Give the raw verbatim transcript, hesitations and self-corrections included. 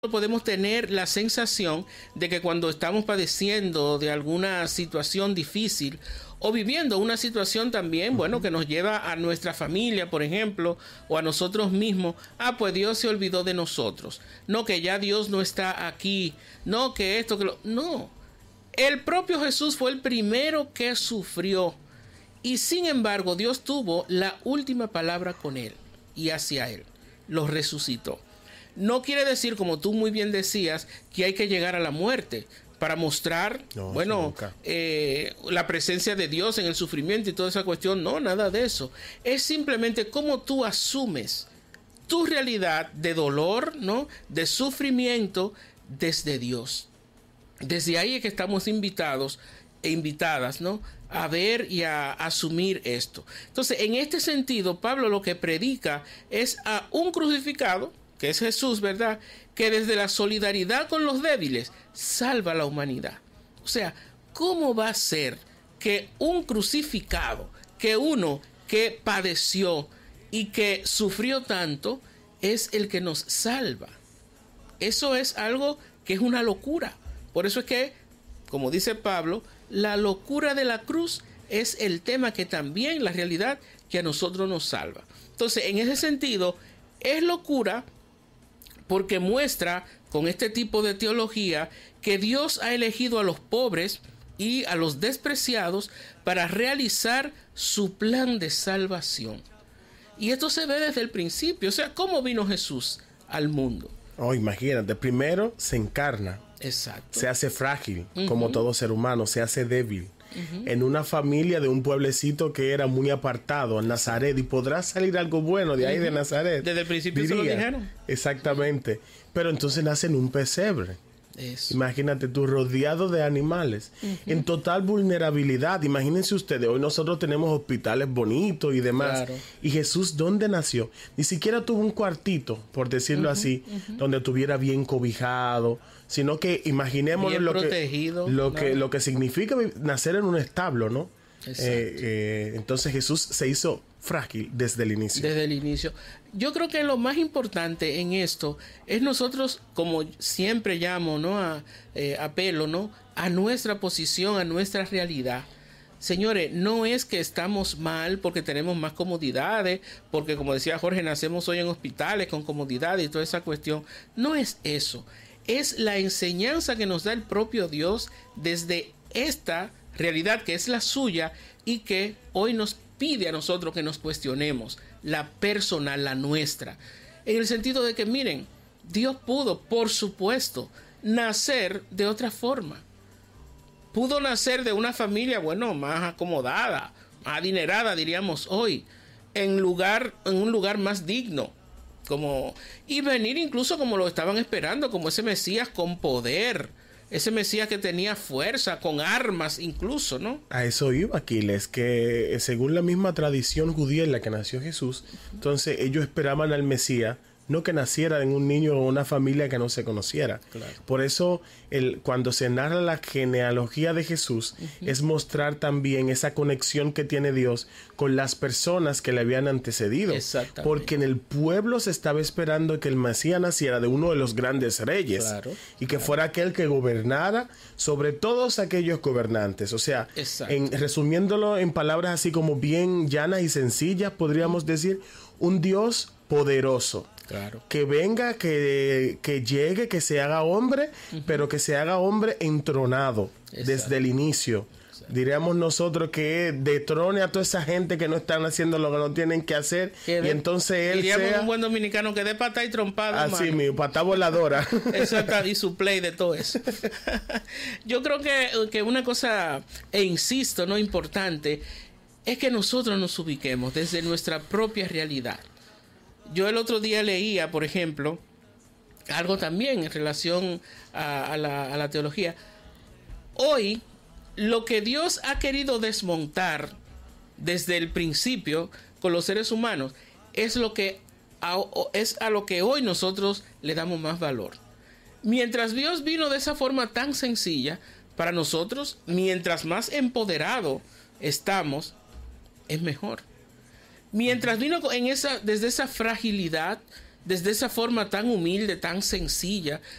podemos tener la sensación de que cuando estamos padeciendo de alguna situación difícil o viviendo una situación también, bueno, que nos lleva a nuestra familia, por ejemplo, o a nosotros mismos, ah, pues Dios se olvidó de nosotros. No, que ya Dios no está aquí. No, que esto, que lo... No. El propio Jesús fue el primero que sufrió. Y sin embargo, Dios tuvo la última palabra con él y hacia él. Lo resucitó. No quiere decir, como tú muy bien decías, que hay que llegar a la muerte para mostrar, no, bueno, eh, la presencia de Dios en el sufrimiento y toda esa cuestión. No, nada de eso. Es simplemente cómo tú asumes tu realidad de dolor, ¿no? De sufrimiento desde Dios. Desde ahí es que estamos invitados e invitadas, ¿no? A ver y a asumir esto. Entonces, en este sentido, Pablo lo que predica es a un crucificado, que es Jesús, ¿verdad? Que desde la solidaridad con los débiles salva a la humanidad. O sea, ¿cómo va a ser que un crucificado, que uno que padeció y que sufrió tanto, es el que nos salva? Eso es algo que es una locura. Por eso es que, como dice Pablo, la locura de la cruz es el tema que también, la realidad que a nosotros nos salva. Entonces, en ese sentido, es locura porque muestra con este tipo de teología que Dios ha elegido a los pobres y a los despreciados para realizar su plan de salvación. Y esto se ve desde el principio. O sea, ¿cómo vino Jesús al mundo? Oh, imagínate, primero se encarna. Exacto. Se hace frágil, uh-huh. como todo ser humano, se hace débil. Uh-huh. En una familia de un pueblecito que era muy apartado, en Nazaret, y podrá salir algo bueno de ahí uh-huh. de Nazaret. Desde el principio diría, se lo dijeron. Exactamente. Uh-huh. Pero entonces nace en un pesebre. Eso. Imagínate tú rodeado de animales, uh-huh. en total vulnerabilidad. Imagínense ustedes, hoy nosotros tenemos hospitales bonitos y demás. Claro. Y Jesús, ¿dónde nació? Ni siquiera tuvo un cuartito, por decirlo uh-huh, así, uh-huh. donde estuviera bien cobijado, sino que imaginemos lo, protegido, que, lo, ¿no? que, lo que significa nacer en un establo, ¿no? Eh, eh, entonces Jesús se hizo frágil desde el inicio. Desde el inicio. Yo creo que lo más importante en esto es nosotros, como siempre llamo, ¿no? A, eh, apelo, ¿no? A nuestra posición, a nuestra realidad. Señores, no es que estamos mal porque tenemos más comodidades, porque como decía Jorge, nacemos hoy en hospitales con comodidades y toda esa cuestión. No es eso. Es la enseñanza que nos da el propio Dios desde esta realidad que es la suya y que hoy nos pide a nosotros que nos cuestionemos la personal, la nuestra, en el sentido de que miren, Dios pudo, por supuesto, nacer de otra forma. Pudo nacer de una familia, bueno, más acomodada, más adinerada, diríamos hoy, en lugar, en un lugar más digno, como, y venir incluso como lo estaban esperando, como ese Mesías con poder. Ese Mesías que tenía fuerza, con armas incluso, ¿no? A eso iba Aquiles, que según la misma tradición judía en la que nació Jesús, entonces ellos esperaban al Mesías, no que naciera en un niño o una familia que no se conociera. Claro. Por eso, el, cuando se narra la genealogía de Jesús, uh-huh. es mostrar también esa conexión que tiene Dios con las personas que le habían antecedido. Exactamente. Porque en el pueblo se estaba esperando que el Mesías naciera de uno de los grandes reyes. Claro, y que claro. fuera aquel que gobernara sobre todos aquellos gobernantes. O sea, en, resumiéndolo en palabras así como bien llanas y sencillas, podríamos uh-huh. decir, un Dios poderoso. Claro. Que venga, que, que llegue, que se haga hombre, uh-huh. pero que se haga hombre entronado. Exacto. Desde el inicio. Exacto. Diríamos nosotros que detrone a toda esa gente que no están haciendo lo que no tienen que hacer. Que y de, entonces él diríamos sea... un buen dominicano que dé pata y trompada. Así mismo, pata voladora. Exacto, y su play de todo eso. Yo creo que, que una cosa, e insisto, no importante, es que nosotros nos ubiquemos desde nuestra propia realidad. Yo el otro día leía, por ejemplo, algo también en relación a, a, la, a la teología. Hoy, lo que Dios ha querido desmontar desde el principio con los seres humanos es, lo que a, es a lo que hoy nosotros le damos más valor. Mientras Dios vino de esa forma tan sencilla, para nosotros, mientras más empoderado estamos, es mejor. Mientras vino en esa, desde esa fragilidad, desde esa forma tan humilde, tan sencilla,